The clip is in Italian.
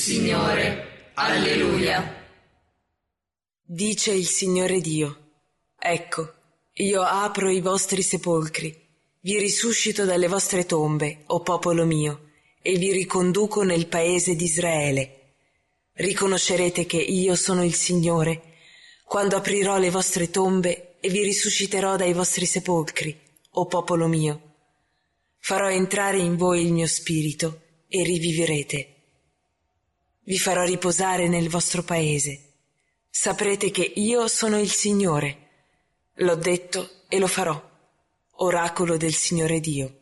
Signore. Alleluia. Dice il Signore Dio: ecco, io apro i vostri sepolcri, vi risuscito dalle vostre tombe, o popolo mio, e vi riconduco nel paese di Israele. Riconoscerete che io sono il Signore, quando aprirò le vostre tombe e vi risusciterò dai vostri sepolcri, o popolo mio. Farò entrare in voi il mio spirito e rivivrete. Vi farò riposare nel vostro paese. Saprete che io sono il Signore. L'ho detto e lo farò. Oracolo del Signore Dio.